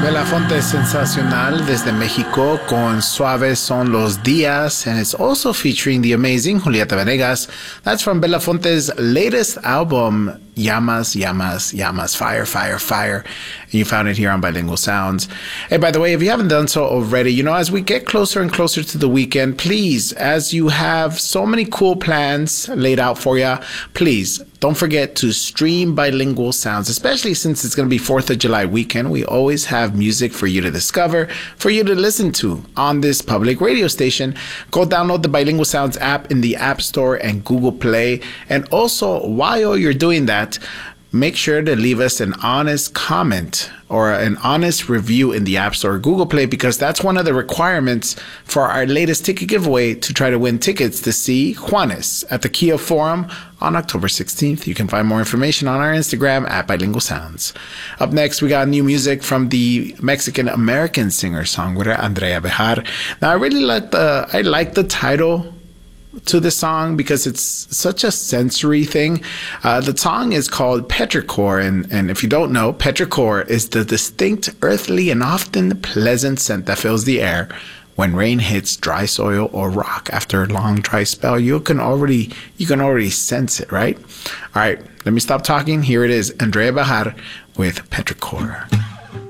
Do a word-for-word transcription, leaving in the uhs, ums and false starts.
Belafonte Sensacional desde México con Suaves Son Los Días, and it's also featuring the amazing Julieta Venegas. That's from Belafonte's latest album, Llamas, Llamas, Llamas, Fire, Fire, Fire. And you found it here on Bilingual Sounds. Hey, by the way, if you haven't done so already, you know, as we get closer and closer to the weekend, please, as you have so many cool plans laid out for you, please don't forget to stream Bilingual Sounds, especially since it's going to be fourth of July weekend. We always have music for you to discover, for you to listen to on this public radio station. Go download the Bilingual Sounds app in the App Store and Google Play. And also, while you're doing that, make sure to leave us an honest comment or an honest review in the App Store or Google Play, because that's one of the requirements for our latest ticket giveaway to try to win tickets to see Juanes at the Kia Forum on October sixteenth. You can find more information on our Instagram at Bilingual Sounds. Up next, we got new music from the Mexican-American singer-songwriter Andrea Bejar. Now, I really like the, I like the title to the song because it's such a sensory thing. Uh, the song is called Petrichor, and, and if you don't know, Petrichor is the distinct earthly and often pleasant scent that fills the air when rain hits dry soil or rock after a long dry spell. You can already you can already sense it, right? All right, let me stop talking. Here it is, Andrea Bejar with Petrichor.